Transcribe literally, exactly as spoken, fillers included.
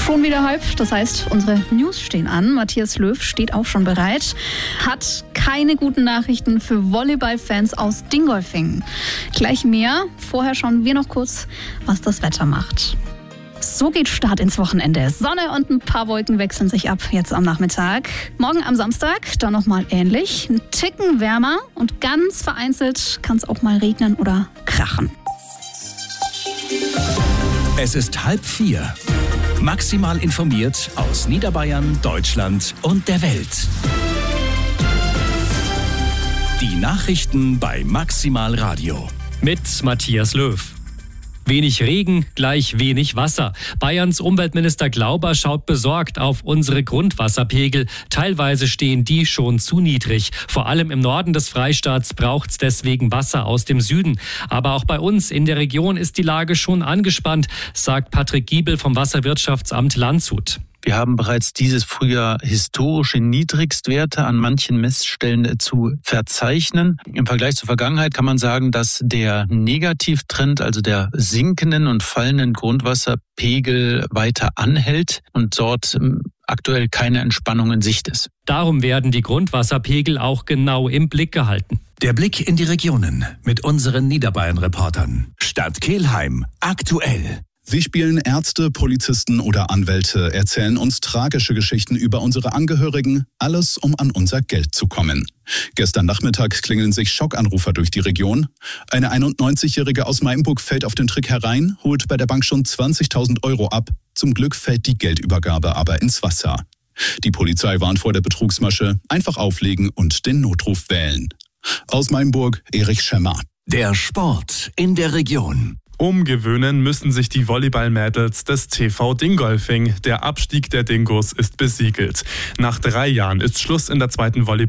schon wieder halb. Das heißt, unsere News stehen an. Matthias Löw steht auch schon bereit. Hat keine guten Nachrichten für Volleyballfans aus Dingolfing. Gleich mehr. Vorher schauen wir noch kurz, was das Wetter macht. So geht Start ins Wochenende. Sonne und ein paar Wolken wechseln sich ab jetzt am Nachmittag. Morgen am Samstag dann nochmal ähnlich. Ein Ticken wärmer und ganz vereinzelt kann es auch mal regnen oder krachen. Es ist halb vier. Maximal informiert aus Niederbayern, Deutschland und der Welt. Die Nachrichten bei Maximal Radio. Mit Matthias Löw. Wenig Regen, gleich wenig Wasser. Bayerns Umweltminister Glauber schaut besorgt auf unsere Grundwasserpegel. Teilweise stehen die schon zu niedrig. Vor allem im Norden des Freistaats braucht es deswegen Wasser aus dem Süden. Aber auch bei uns in der Region ist die Lage schon angespannt, sagt Patrick Giebel vom Wasserwirtschaftsamt Landshut. Wir haben bereits dieses Frühjahr historische Niedrigstwerte an manchen Messstellen zu verzeichnen. Im Vergleich zur Vergangenheit kann man sagen, dass der Negativtrend, also der sinkenden und fallenden Grundwasserpegel, weiter anhält und dort aktuell keine Entspannung in Sicht ist. Darum werden die Grundwasserpegel auch genau im Blick gehalten. Der Blick in die Regionen mit unseren Niederbayern-Reportern. Stadt Kelheim aktuell. Sie spielen Ärzte, Polizisten oder Anwälte, erzählen uns tragische Geschichten über unsere Angehörigen, alles um an unser Geld zu kommen. Gestern Nachmittag klingeln sich Schockanrufer durch die Region. Eine einundneunzigjährige aus Meimburg fällt auf den Trick herein, holt bei der Bank schon zwanzigtausend Euro ab. Zum Glück fällt die Geldübergabe aber ins Wasser. Die Polizei warnt vor der Betrugsmasche, einfach auflegen und den Notruf wählen. Aus Meimburg, Erich Schemmer. Der Sport in der Region. Umgewöhnen müssen sich die Volleyball-Mädels des T V Dingolfing. Der Abstieg der Dingos ist besiegelt. Nach drei Jahren ist Schluss in der zweiten Volleyball